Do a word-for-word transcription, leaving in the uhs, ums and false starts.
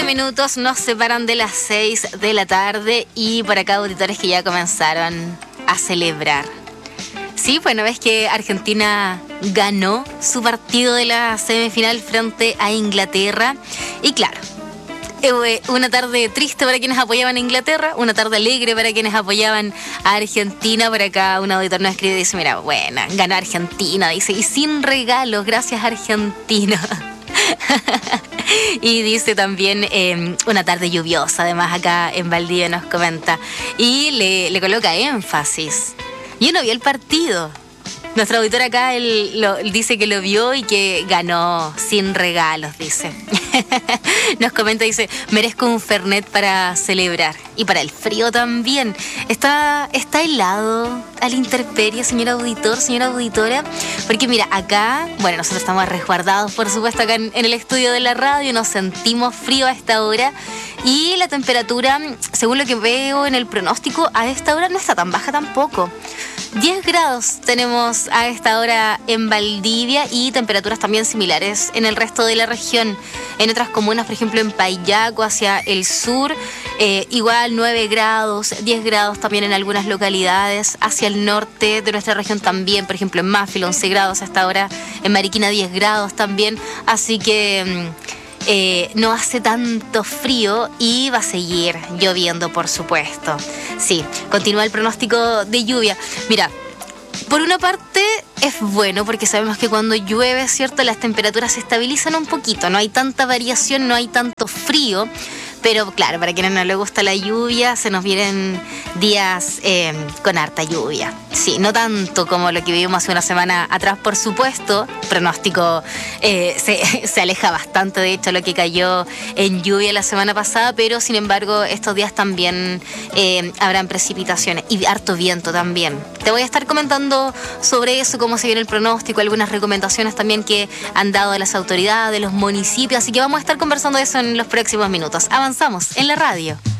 minutos nos separan de las seis de la tarde y por acá auditores que ya comenzaron a celebrar. Sí, bueno, ves que Argentina ganó su partido de la semifinal frente a Inglaterra y claro, una tarde triste para quienes apoyaban a Inglaterra, una tarde alegre para quienes apoyaban a Argentina. Por acá un auditor nos escribe y dice, mira, bueno, ganó Argentina, dice, y sin regalos, gracias Argentina. Y dice también eh, una tarde lluviosa, además acá en Valdivia nos comenta, y le, le coloca énfasis. Yo no vi el partido. Nuestro auditor acá él, lo, él dice que lo vio y que ganó sin regalos, dice. Nos comenta, dice, merezco un Fernet para celebrar. Y para el frío también. Está, está helado a la intemperie, señor auditor, señora auditora. Porque mira, acá, bueno, nosotros estamos resguardados, por supuesto, acá en, en el estudio de la radio. Nos sentimos frío a esta hora. Y la temperatura, según lo que veo en el pronóstico, a esta hora no está tan baja tampoco. diez grados tenemos a esta hora en Valdivia y temperaturas también similares en el resto de la región. En otras comunas, por ejemplo en Payaco, hacia el sur, eh, igual nueve grados, diez grados también en algunas localidades. Hacia el norte de nuestra región también, por ejemplo en Máfil, once grados a esta hora. En Mariquina, diez grados también. Así que eh, no hace tanto frío y va a seguir lloviendo, por supuesto. Sí, continúa el pronóstico de lluvia. Mira, por una parte es bueno porque sabemos que cuando llueve, ¿cierto?, las temperaturas se estabilizan un poquito, no hay tanta variación, no hay tanto frío, pero claro, para quienes no les gusta la lluvia, se nos vienen días eh, con harta lluvia. Sí, no tanto como lo que vivimos hace una semana atrás, por supuesto. Pronóstico eh, se, se aleja bastante, de hecho, lo que cayó en lluvia la semana pasada, pero sin embargo, estos días también eh, habrán precipitaciones y harto viento también. Te voy a estar comentando sobre eso, cómo se viene el pronóstico, algunas recomendaciones también que han dado las autoridades, los municipios, así que vamos a estar conversando de eso en los próximos minutos. Avanzamos en la radio.